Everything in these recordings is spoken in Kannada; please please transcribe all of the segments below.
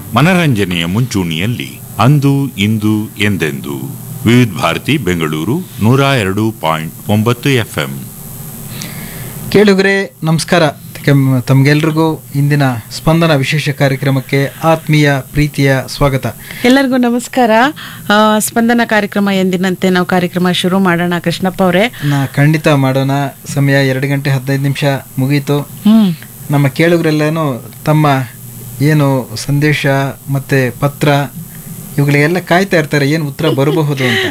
ಮನರಂಜನೆಯ ಮುಂಚೂಣಿಯಲ್ಲಿ ಅಂದು ಇಂದು ಎಂದೆಂದು ವಿವಿಧ ಭಾರತಿ ಬೆಂಗಳೂರು 102.9 FM. ಕೇಳುಗರೆ ನಮಸ್ಕಾರ. ತಮಗೆಲ್ರಿಗೂ ಇಂದಿನ ಸ್ಪಂದನ ವಿಶೇಷ ಕಾರ್ಯಕ್ರಮಕ್ಕೆ ಆತ್ಮೀಯ ಪ್ರೀತಿಯ ಸ್ವಾಗತ. ಎಲ್ಲರಿಗೂ ನಮಸ್ಕಾರ. ಸ್ಪಂದನ ಕಾರ್ಯಕ್ರಮ ಎಂದಿನಂತೆ ನಾವು ಕಾರ್ಯಕ್ರಮ ಶುರು ಮಾಡೋಣ. ಕೃಷ್ಣಪ್ಪ ಅವರೇ, ಖಂಡಿತ ಮಾಡೋಣ. ಸಮಯ 2:15 ಮುಗೀತು. ನಮ್ಮ ಕೇಳುಗರೆಲ್ಲನೂ ತಮ್ಮ ಏನು ಸಂದೇಶ ಮತ್ತೆ ಪತ್ರ ಇವುಗಳಿಗೆಲ್ಲ ಕಾಯ್ತಾ ಇರ್ತಾರೆ, ಏನು ಉತ್ತರ ಬರಬಹುದು ಅಂತ.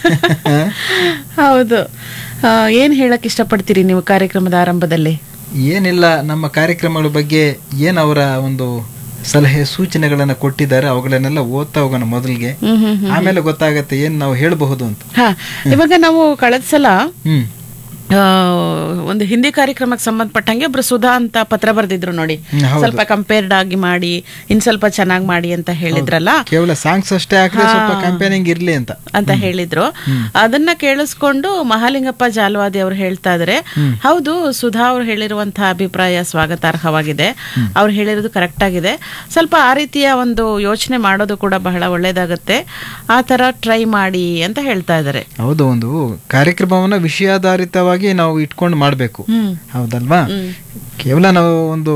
ಹೌದು, ಏನು ಹೇಳಕ್ ಇಷ್ಟಪಡ್ತೀರಿ ನೀವು ಕಾರ್ಯಕ್ರಮದ ಆರಂಭದಲ್ಲಿ? ಏನಿಲ್ಲ, ನಮ್ಮ ಕಾರ್ಯಕ್ರಮಗಳ ಬಗ್ಗೆ ಏನು ಅವರ ಒಂದು ಸಲಹೆ ಸೂಚನೆಗಳನ್ನ ಕೊಟ್ಟಿದ್ದಾರೆ ಅವುಗಳನ್ನೆಲ್ಲ ಓದ್ತಾ ಹೋಗೋಣ ಮೊದಲಿಗೆ. ಆಮೇಲೆ ಗೊತ್ತಾಗತ್ತೆ ಏನ್ ನಾವು ಹೇಳಬಹುದು ಅಂತ. ಇವಾಗ ನಾವು ಕಳೆದ ಸಲ ಒಂದು ಹಿಂದಿ ಕಾರ್ಯಕ್ರಮಕ್ಕೆ ಸಂಬಂಧಪಟ್ಟಂಗೆ ಒಬ್ರು ಸುಧಾ ಅಂತ ಪತ್ರ ಬರೆದಿದ್ರು ನೋಡಿ. ಸ್ವಲ್ಪ ಕಂಪೇರ್ಡ್ ಆಗಿ ಮಾಡಿ, ಇನ್ ಸ್ವಲ್ಪ ಚೆನ್ನಾಗಿ ಮಾಡಿ ಅಂತ ಹೇಳಿದ್ರಲ್ಲ. ಕೇವಲ ಸಾಂಗ್ಸ್ ಅಷ್ಟೇ ಹಾಕಿದ್ರೆ ಸ್ವಲ್ಪ ಕಂಪೇರಿಂಗ್ ಇರ್ಲಿ ಅಂತ ಹೇಳಿದ್ರು. ಅದನ್ನ ಕೇಳಿಸ್ಕೊಂಡು ಮಹಾಲಿಂಗಪ್ಪ ಜಾಲವಾದಿ ಅವ್ರು ಹೇಳ್ತಾ ಇದಾರೆ, ಹೌದು ಸುಧಾ ಅವ್ರು ಹೇಳಿರುವಂತಹ ಅಭಿಪ್ರಾಯ ಸ್ವಾಗತಾರ್ಹವಾಗಿದೆ, ಅವ್ರು ಹೇಳಿರೋದು ಕರೆಕ್ಟ್ ಆಗಿದೆ, ಸ್ವಲ್ಪ ಆ ರೀತಿಯ ಒಂದು ಯೋಚನೆ ಮಾಡೋದು ಕೂಡ ಬಹಳ ಒಳ್ಳೇದಾಗತ್ತೆ, ಆ ತರ ಟ್ರೈ ಮಾಡಿ ಅಂತ ಹೇಳ್ತಾ ಇದಾರೆ. ಹೌದು, ಒಂದು ಕಾರ್ಯಕ್ರಮವನ್ನ ವಿಷಯಾಧಾರಿತವಾಗಿ ನಾವು ಇಟ್ಕೊಂಡು ಮಾಡಬೇಕು, ಹೌದಲ್ವಾ? ಕೇವಲ ನಾವು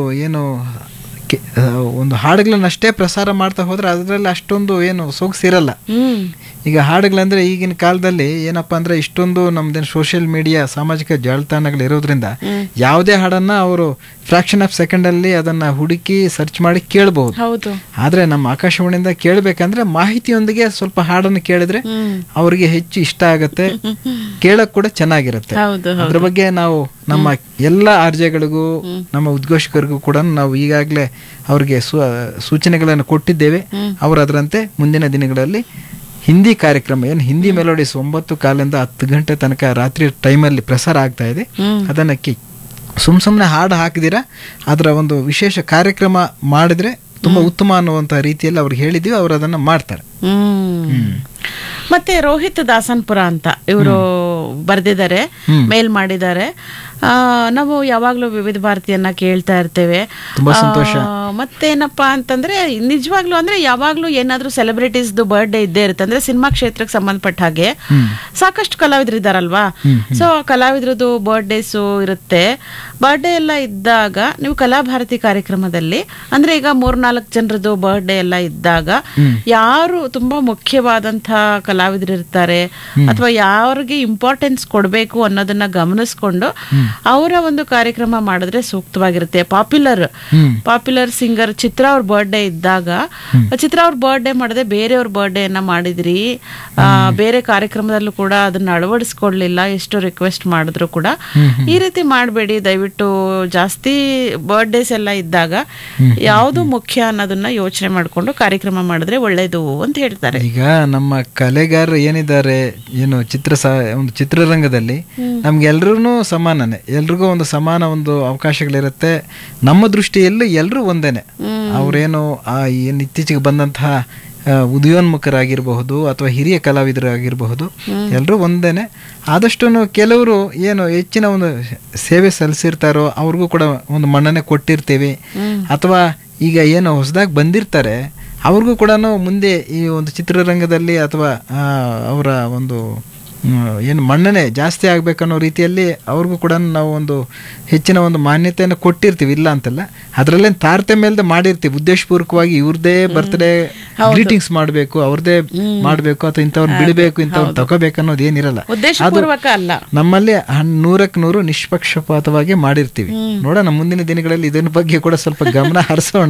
ಒಂದು ಹಾಡುಗಳನ್ನಷ್ಟೇ ಪ್ರಸಾರ ಮಾಡ್ತಾ ಹೋದ್ರೆ ಅದರಲ್ಲಿ ಅಷ್ಟೊಂದು ಏನು ಸೊಗಸಿರಲ್ಲ. ಈಗ ಹಾಡುಗಳಂದ್ರೆ ಈಗಿನ ಕಾಲದಲ್ಲಿ ಏನಪ್ಪಾ ಅಂದ್ರೆ ಇಷ್ಟೊಂದು ನಮ್ದೇನು ಸೋಷಿಯಲ್ ಮೀಡಿಯಾ ಸಾಮಾಜಿಕ ಜಾಲತಾಣಗಳು ಇರೋದ್ರಿಂದ ಯಾವುದೇ ಹಾಡನ್ನ ಅವರು ಫ್ರಾಕ್ಷನ್ ಆಫ್ ಸೆಕೆಂಡ್ ಅಲ್ಲಿ ಅದನ್ನ ಹುಡುಕಿ ಸರ್ಚ್ ಮಾಡಿ ಕೇಳಬಹುದು. ಆದ್ರೆ ನಮ್ಮ ಆಕಾಶವಾಣಿಯಿಂದ ಕೇಳಬೇಕಂದ್ರೆ ಮಾಹಿತಿಯೊಂದಿಗೆ ಸ್ವಲ್ಪ ಹಾಡನ್ನು ಕೇಳಿದ್ರೆ ಅವ್ರಿಗೆ ಹೆಚ್ಚು ಇಷ್ಟ ಆಗತ್ತೆ, ಕೇಳಕ್ ಕೂಡ ಚೆನ್ನಾಗಿರುತ್ತೆ. ಅದ್ರ ಬಗ್ಗೆ ನಾವು ನಮ್ಮ ಎಲ್ಲ ಆರ್ಜೆಗಳಿಗೂ ನಮ್ಮ ಉದ್ಘೋಷಕರಿಗೂ ಕೂಡ ನಾವು ಈಗಾಗಲೇ ಅವ್ರಿಗೆ ಸೂಚನೆಗಳನ್ನು ಕೊಟ್ಟಿದ್ದೇವೆ. ಅವರು ಅದರಂತೆ ಮುಂದಿನ ದಿನಗಳಲ್ಲಿ ಹಿಂದಿ ಕಾರ್ಯಕ್ರಮ ಏನು ಹಿಂದಿ ಮೆಲೋಡಿಸ್ 9:15 10 ಗಂಟೆ ತನಕ ರಾತ್ರಿ ಟೈಮಲ್ಲಿ ಪ್ರಸಾರ ಆಗ್ತಾ ಇದೆ. ಅದನ್ನ ಸುಮ್ಮನೆ ಹಾಡು ಹಾಕಿದಿರ ಅದರ ಒಂದು ವಿಶೇಷ ಕಾರ್ಯಕ್ರಮ ಮಾಡಿದ್ರೆ ತುಂಬಾ ಉತ್ತಮ ಅನ್ನುವಂತ ರೀತಿಯಲ್ಲಿ ಅವ್ರಿಗೆ ಹೇಳಿದೀವಿ, ಅವ್ರು ಅದನ್ನ ಮಾಡ್ತಾರೆ. ಮತ್ತೆ ರೋಹಿತ್ ದಾಸನ್ಪುರ ಅಂತ ಇವರು ಬರ್ದಿದ್ದಾರೆ, ಮೇಲ್ ಮಾಡಿದ್ದಾರೆ. ನಾವು ಯಾವಾಗ್ಲೂ ವಿವಿಧ ಭಾರತಿಯನ್ನ ಕೇಳ್ತಾ ಇರ್ತೇವೆ. ಮತ್ತೇನಪ್ಪಾ ಅಂತಂದ್ರೆ ನಿಜವಾಗ್ಲೂ ಅಂದ್ರೆ ಯಾವಾಗ್ಲೂ ಏನಾದ್ರೂ ಸೆಲೆಬ್ರಿಟೀಸ್ ಬರ್ಡೇ ಇದ್ದೇ ಇರುತ್ತೆ. ಅಂದ್ರೆ ಸಿನಿಮಾ ಕ್ಷೇತ್ರಕ್ಕೆ ಸಂಬಂಧಪಟ್ಟ ಹಾಗೆ ಸಾಕಷ್ಟು ಕಲಾವಿದ್ರು ಇದ್ದಾರಲ್ವಾ, ಸೊ ಕಲಾವಿದ್ರದ್ದು ಬರ್ಡೇಸು ಇರುತ್ತೆ. ಬರ್ಡೇ ಎಲ್ಲ ಇದ್ದಾಗ ನೀವು ಕಲಾಭಾರತಿ ಕಾರ್ಯಕ್ರಮದಲ್ಲಿ ಅಂದ್ರೆ ಈಗ 3-4 ಜನರದ್ದು ಬರ್ಡೇ ಎಲ್ಲ ಇದ್ದಾಗ ಯಾರು ತುಂಬಾ ಮುಖ್ಯವಾದಂತಹ ಕಲಾವಿದ್ರು ಇರ್ತಾರೆ ಅಥವಾ ಯಾರಿಗೆ ಇಂಪಾರ್ಟೆನ್ಸ್ ಕೊಡ್ಬೇಕು ಅನ್ನೋದನ್ನ ಗಮನಿಸ್ಕೊಂಡು ಅವರ ಒಂದು ಕಾರ್ಯಕ್ರಮ ಮಾಡಿದ್ರೆ ಸೂಕ್ತವಾಗಿರುತ್ತೆ. ಪಾಪ್ಯುಲರ್ ಸಿಂಗರ್ ಚಿತ್ರ ಅವ್ರ ಬರ್ಡೇ ಇದ್ದಾಗ ಚಿತ್ರ ಅವ್ರ ಬರ್ಡೇ ಮಾಡದೆ ಬೇರೆಯವ್ರ ಬರ್ಡೇಯನ್ನ ಮಾಡಿದ್ರಿ, ಬೇರೆ ಕಾರ್ಯಕ್ರಮದಲ್ಲೂ ಕೂಡ ಅದನ್ನ ಅಳವಡಿಸ್ಕೊಡ್ಲಿಲ್ಲ, ಎಷ್ಟು ರಿಕ್ವೆಸ್ಟ್ ಮಾಡಿದ್ರು ಕೂಡ ಈ ರೀತಿ ಮಾಡಬೇಡಿ ದಯವಿಟ್ಟು. ಜಾಸ್ತಿ ಬರ್ಡೇಸ್ ಎಲ್ಲ ಇದ್ದಾಗ ಯಾವುದು ಮುಖ್ಯ ಅನ್ನೋದನ್ನ ಯೋಚನೆ ಮಾಡ್ಕೊಂಡು ಕಾರ್ಯಕ್ರಮ ಮಾಡಿದ್ರೆ ಒಳ್ಳೇದು ಅಂತ ಹೇಳ್ತಾರೆ. ಈಗ ನಮ್ಮ ಕಲೆಗಾರರು ಏನಿದ್ದಾರೆ ಏನು ಒಂದು ಚಿತ್ರರಂಗದಲ್ಲಿ ನಮ್ಗೆಲ್ರೂ ಸಮಾನನೇ, ಎಲ್ರಿಗೂ ಒಂದು ಸಮಾನ ಒಂದು ಅವಕಾಶಗಳಿರುತ್ತೆ. ನಮ್ಮ ದೃಷ್ಟಿಯಲ್ಲಿ ಎಲ್ಲರೂ ಒಂದೇನೆ. ಅವ್ರೇನು ಏನು ಇತ್ತೀಚೆಗೆ ಬಂದಂತಹ ಉದಯೋನ್ಮುಖರಾಗಿರಬಹುದು ಅಥವಾ ಹಿರಿಯ ಕಲಾವಿದರಾಗಿರಬಹುದು, ಎಲ್ಲರೂ ಒಂದೇನೆ. ಆದಷ್ಟು ಕೆಲವರು ಏನು ಹೆಚ್ಚಿನ ಒಂದು ಸೇವೆ ಸಲ್ಲಿಸಿರ್ತಾರೋ ಅವ್ರಿಗೂ ಕೂಡ ಒಂದು ಮನ್ನಣೆ ಕೊಟ್ಟಿರ್ತೀವಿ. ಅಥವಾ ಈಗ ಏನು ಹೊಸದಾಗಿ ಬಂದಿರ್ತಾರೆ ಅವ್ರಿಗೂ ಕೂಡ ಮುಂದೆ ಈ ಒಂದು ಚಿತ್ರರಂಗದಲ್ಲಿ ಅಥವಾ ಅವರ ಒಂದು ಏನು ಮನ್ನಣೆ ಜಾಸ್ತಿ ಆಗ್ಬೇಕನ್ನೋ ರೀತಿಯಲ್ಲಿ ಅವ್ರಿಗೂ ಕೂಡ ನಾವು ಒಂದು ಹೆಚ್ಚಿನ ಒಂದು ಮಾನ್ಯತೆಯನ್ನು ಕೊಟ್ಟಿರ್ತೀವಿ, ಇಲ್ಲ ಅಂತಲ್ಲ. ಅದರಲ್ಲೇ ತಾರತಮ್ಯದ ಮಾಡಿರ್ತೀವಿ ಉದ್ದೇಶಪೂರ್ವಕವಾಗಿ. ಇವ್ರದೇ ಬರ್ತ್ಡೇ ಗ್ರೀಟಿಂಗ್ಸ್ ಮಾಡಬೇಕು, ಅವ್ರದೇ ಮಾಡಬೇಕು ಅಥವಾ ಇಂಥವ್ರು ಬಿಡಬೇಕು ಇಂಥವ್ರು ತಗೋಬೇಕು ಅನ್ನೋದು ಏನಿರಲ್ಲ. ನಮ್ಮಲ್ಲಿ 100% ನಿಷ್ಪಕ್ಷಪಾತವಾಗಿ ಮಾಡಿರ್ತೀವಿ. ನೋಡೋಣ ಮುಂದಿನ ದಿನಗಳಲ್ಲಿ ಇದನ್ನ ಬಗ್ಗೆ ಕೂಡ ಸ್ವಲ್ಪ ಗಮನ ಹರಿಸೋಣ.